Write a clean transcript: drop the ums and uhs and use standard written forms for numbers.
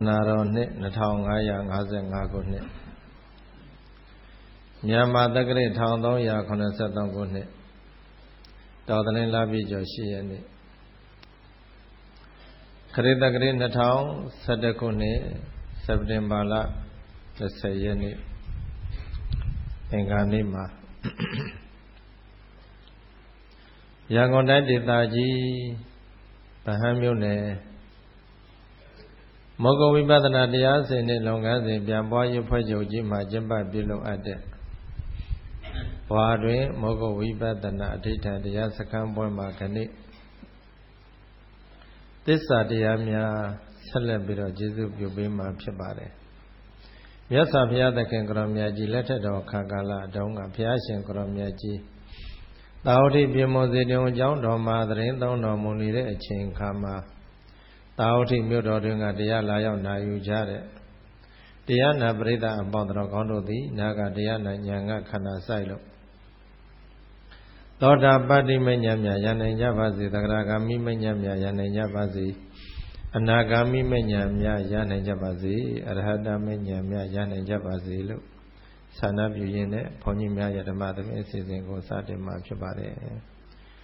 နာတော်နှစ်2555ခုနှစ်မြန်မာတက္ကရာ1383ခုနှစ်တော်သလင်းလပြည့်ကျော်8ရက်နေ့ခရစ်တက္ကရာ2011ခုနှစ်စက်တင်ဘာလ20ရက်နေ့အင်္ဂါနေ့မှာရန်ကုန်တိုင်းဒေသကြီးဗဟန်းမြို့နယ်မောဂဝိပဿနာတရားစင်နှင့်လုပ်ငန်းစဉ်ပြန်ပွားရေးဖွဲ့ချုပ်ကြီးမှကျင်းပပြုလုပ်အပ်တဲ့ဘွာတွင်မောဂဝိပဿနာအဋ္ဌဌာန်တရားစခန်းပွဲမှာခဏိသစ္စာတရားများဆက်လက်ပြီးတော့ကျေးဇူးပြုပေးမှာဖြစ်ပါတယ်မြတ်စွာဘုရားသခင်ကိုရောမြတ်ကြီးလက်ထက်တော်ခါကာလအတုန်းကဘုရားရှင်ကိုရောမြတ်ကြီးတာဝတိပြေမွန်စေတုံအကြောင်းတော်မှာသရင်သုံးတော်မူနေတဲ့အချိန်ခါမှာတာဝတိမြို့တော်တွင်ကတရားလာရောက်နာယူကြတဲ့တရားနာပရိသတ်အပေါင်းတော်ကောင်းတို့သည်နာကတရားနာဉာဏ်ကခန္ဓာဆိုင်လို့သောတာပတ္တိမဉ္ဇဉ်မြတ်ရနိုင်ကြပါစေသဂရဂါမိမဉ္ဇဉ်မြတ်ရနိုင်ကြပါစေအနာဂါမိမဉ္ဇဉ်မြတ်ရနိုင်ကြပါစေအရဟတမဉ္ဇဉ်မြတ်ရနိုင်ကြပါစေလို့ဆန္ဒပြုရင်းနဲ့ဘုန်းကြီးများရဲ့ဓမ္မသဖြင့်အစီအစဉ်ကိုစတင်မှာဖြစ်ပါတယ်